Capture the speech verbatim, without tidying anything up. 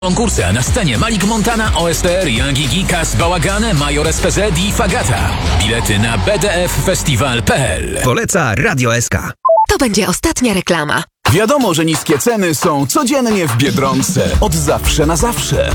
Konkursy, a na scenie Malik Montana, O S T R, Young Gikas, Bałagane, Major S P Z i Fagata. Bilety na b d f festiwal kropka p l. Poleca Radio S K. To będzie ostatnia reklama. Wiadomo, że niskie ceny są codziennie w Biedronce. Od zawsze na zawsze.